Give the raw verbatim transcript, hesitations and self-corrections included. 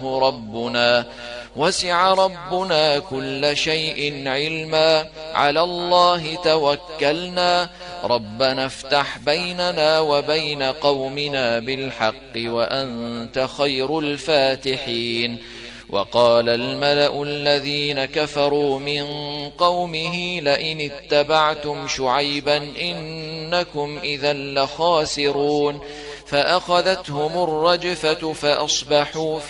ربنا وسع ربنا كل شيء علما على الله توكلنا ربنا افتح بيننا وبين قومنا بالحق وأنت خير الفاتحين. وقال الملأ الذين كفروا من قومه لئن اتبعتم شعيبا إنكم إذا لخاسرون فأخذتهم الرجفة فأصبحوا